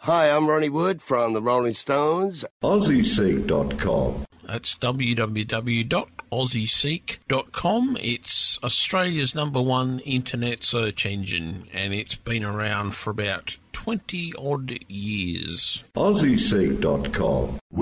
Hi, I'm Ronnie Wood from the Rolling Stones. AussieSeek.com. That's www.aussieseek.com. It's Australia's #1 internet search engine, and it's been around for about 20-odd years. AussieSeek.com.